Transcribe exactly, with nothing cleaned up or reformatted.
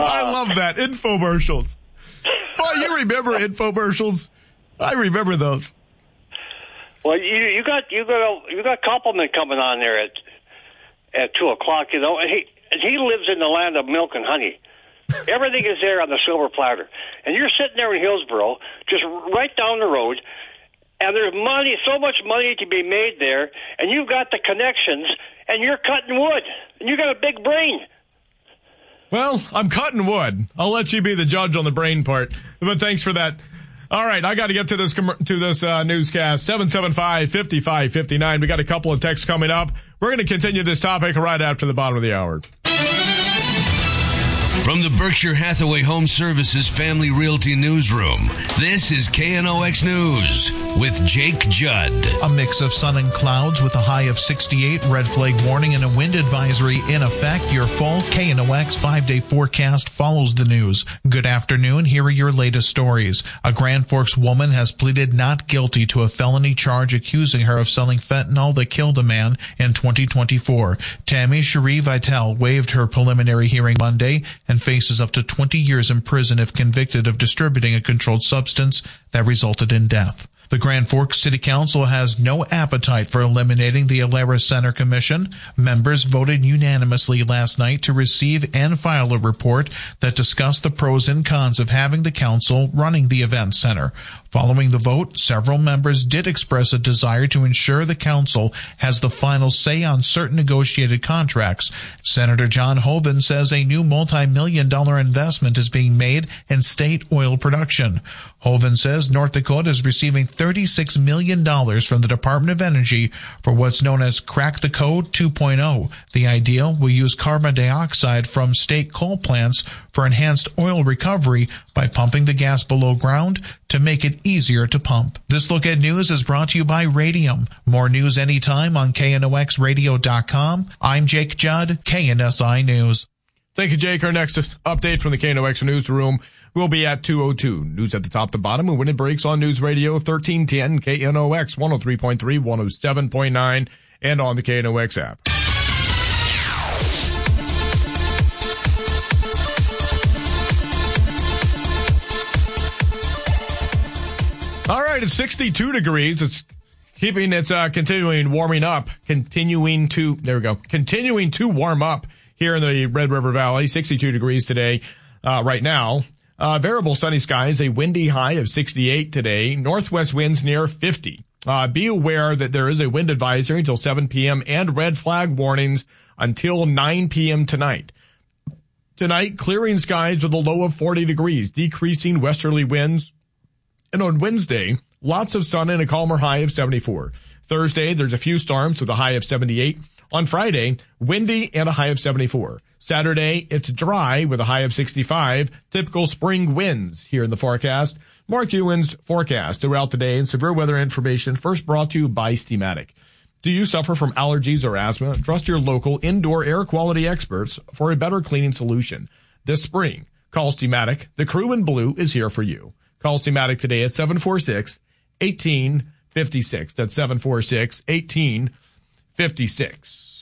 I love that. Infomercials. Boy, you remember infomercials? I remember those. Well, you you got you got a, you got Compliment coming on there at at two o'clock. You know, and he and he lives in the land of milk and honey. Everything is there on the silver platter, and you're sitting there in Hillsboro, just right down the road, and there's money, so much money to be made there, and you've got the connections, and you're cutting wood, and you got a big brain. Well, I'm cutting wood. I'll let you be the judge on the brain part, but thanks for that. All right, I got to get to this to this uh, newscast. seven seven five, five five five nine. We got a couple of texts coming up. We're going to continue this topic right after the bottom of the hour. From the Berkshire Hathaway Home Services Family Realty Newsroom, this is K N O X News with Jake Judd. A mix of sun and clouds with a high of sixty-eight, red flag warning and a wind advisory in effect. Your full K N O X five-day forecast follows the news. Good afternoon. Here are your latest stories. A Grand Forks woman has pleaded not guilty to a felony charge accusing her of selling fentanyl that killed a man in twenty twenty-four. Tammy Cherie Vitale waived her preliminary hearing Monday and faces up to twenty years in prison if convicted of distributing a controlled substance that resulted in death. The Grand Forks City Council has no appetite for eliminating the Alara Center Commission. Members voted unanimously last night to receive and file a report that discussed the pros and cons of having the council running the event center. Following the vote, several members did express a desire to ensure the council has the final say on certain negotiated contracts. Senator John Hoeven says a new multi-million dollar investment is being made in state oil production. Hoeven says North Dakota is receiving thirty-six million dollars from the Department of Energy for what's known as Crack the Code two point oh. The idea will use carbon dioxide from state coal plants for enhanced oil recovery by pumping the gas below ground to make it easier to pump. This Look at News is brought to you by Radium. More news anytime on K N O X radio dot com. I'm Jake Judd, K N S I News. Thank you, Jake. Our next update from the K N O X newsroom will be at two oh two. News at the top to bottom and when it breaks on News Radio thirteen ten, K N O X one oh three point three, one oh seven point nine, and on the K N O X app. All right, it's sixty-two degrees. It's keeping, it's uh, continuing warming up, continuing to, there we go, continuing to warm up here in the Red River Valley. sixty-two degrees today, uh, right now. Uh, variable sunny skies, a windy high of sixty-eight today. Northwest winds near fifty. Uh, be aware that there is a wind advisory until seven p.m. and red flag warnings until nine p.m. tonight. Tonight, clearing skies with a low of forty degrees, decreasing westerly winds. And on Wednesday, lots of sun and a calmer high of seventy-four. Thursday, there's a few storms with a high of seventy-eight. On Friday, windy and a high of seventy-four. Saturday, it's dry with a high of sixty-five. Typical spring winds here in the forecast. Mark Ewan's forecast throughout the day and severe weather information first brought to you by Steamatic. Do you suffer from allergies or asthma? Trust your local indoor air quality experts for a better cleaning solution. This spring, call Steamatic. The crew in blue is here for you. Call Steamatic today at seven four six, one eight five six. That's seven four six, one eight five six.